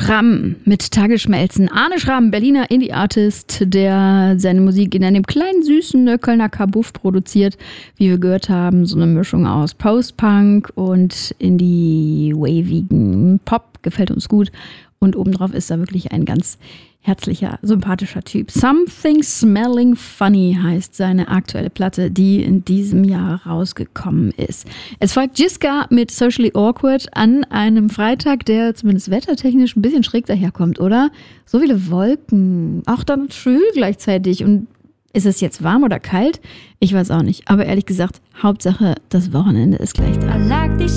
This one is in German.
Schramm mit Tagesschmelzen. Arne Schramm, Berliner Indie-Artist, der seine Musik in einem kleinen, süßen Kölner Kabuff produziert. Wie wir gehört haben, so eine Mischung aus Post-Punk und Indie-wavigen Pop. Gefällt uns gut. Und obendrauf ist er wirklich ein ganz herzlicher, sympathischer Typ. Something Smelling Funny heißt seine aktuelle Platte, die in diesem Jahr rausgekommen ist. Es folgt Jiska mit Socially Awkward an einem Freitag, der zumindest wettertechnisch ein bisschen schräg daherkommt, oder? So viele Wolken, auch dann schwül gleichzeitig. Und ist es jetzt warm oder kalt? Ich weiß auch nicht. Aber ehrlich gesagt, Hauptsache, das Wochenende ist gleich da. I like these